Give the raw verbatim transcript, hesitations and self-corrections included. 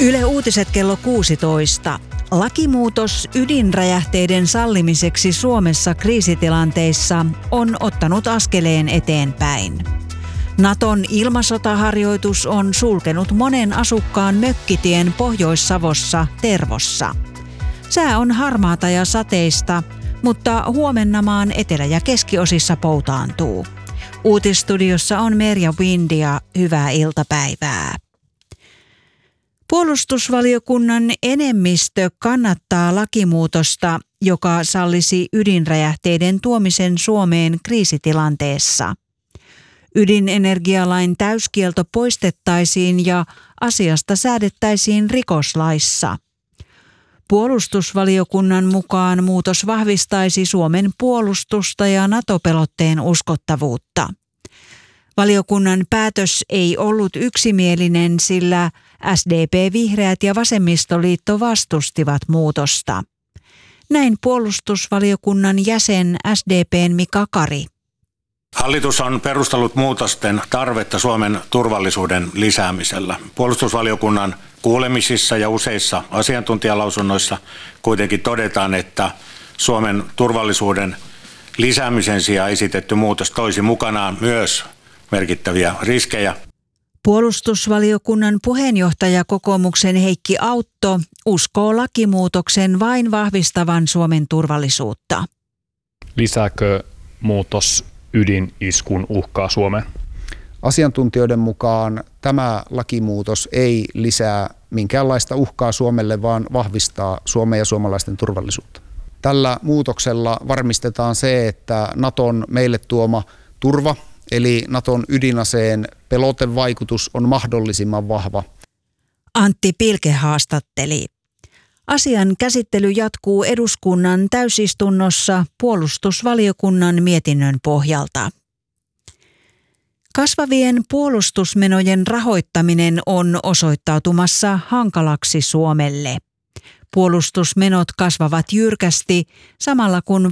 Yle Uutiset kello kuusitoista. Lakimuutos ydinräjähteiden sallimiseksi Suomessa kriisitilanteissa on ottanut askeleen eteenpäin. Naton ilmasotaharjoitus on sulkenut monen asukkaan mökkitien Pohjois-Savossa Tervossa. Sää on harmaata ja sateista, mutta huomenna maan etelä- ja keskiosissa poutaantuu. Uutisstudiossa on Merja Windia. Hyvää iltapäivää. Puolustusvaliokunnan enemmistö kannattaa lakimuutosta, joka sallisi ydinräjähteiden tuomisen Suomeen kriisitilanteessa. Ydinenergialain täyskielto poistettaisiin ja asiasta säädettäisiin rikoslaissa. Puolustusvaliokunnan mukaan muutos vahvistaisi Suomen puolustusta ja NATO-pelotteen uskottavuutta. Valiokunnan päätös ei ollut yksimielinen, sillä S D P, Vihreät ja Vasemmistoliitto vastustivat muutosta. Näin puolustusvaliokunnan jäsen S D P:n Mika Kari. Hallitus on perustellut muutosten tarvetta Suomen turvallisuuden lisäämisellä. Puolustusvaliokunnan kuulemisissa ja useissa asiantuntijalausunnoissa kuitenkin todetaan, että Suomen turvallisuuden lisäämisen sijaan esitetty muutos toisi mukanaan myös merkittäviä riskejä. Puolustusvaliokunnan puheenjohtaja kokoomuksen Heikki Autto uskoo lakimuutoksen vain vahvistavan Suomen turvallisuutta. Lisääkö muutos ydiniskun uhkaa Suomeen? Asiantuntijoiden mukaan tämä lakimuutos ei lisää minkäänlaista uhkaa Suomelle, vaan vahvistaa Suomen ja suomalaisten turvallisuutta. Tällä muutoksella varmistetaan se, että Naton meille tuoma turva, eli Naton ydinaseen pelotevaikutus on mahdollisimman vahva. Antti Pilke haastatteli. Asian käsittely jatkuu eduskunnan täysistunnossa puolustusvaliokunnan mietinnön pohjalta. Kasvavien puolustusmenojen rahoittaminen on osoittautumassa hankalaksi Suomelle. Puolustusmenot kasvavat jyrkästi samalla kun